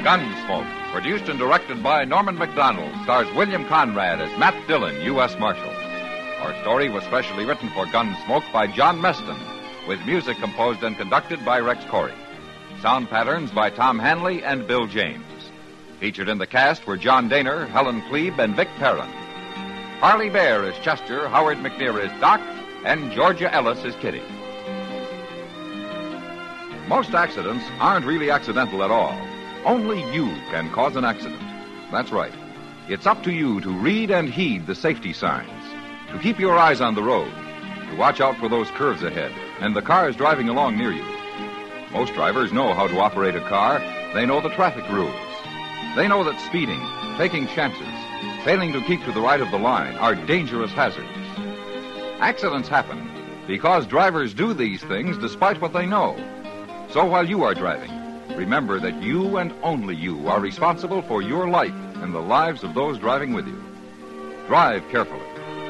Gunsmoke, produced and directed by Norman Macdonald, stars William Conrad as Matt Dillon, U.S. Marshal. Our story was specially written for Gunsmoke by John Meston, with music composed and conducted by Rex Corey. Sound patterns by Tom Hanley and Bill James. Featured in the cast were John Daner, Helen Klebe, and Vic Perrin. Harley Bear is Chester, Howard McNear is Doc, and Georgia Ellis is Kitty. Most accidents aren't really accidental at all. Only you can cause an accident. That's right. It's up to you to read and heed the safety signs, to keep your eyes on the road, to watch out for those curves ahead and the cars driving along near you. Most drivers know how to operate a car. They know the traffic rules. They know that speeding, taking chances, failing to keep to the right of the line are dangerous hazards. Accidents happen because drivers do these things despite what they know. So while you are driving, remember that you and only you are responsible for your life and the lives of those driving with you. Drive carefully.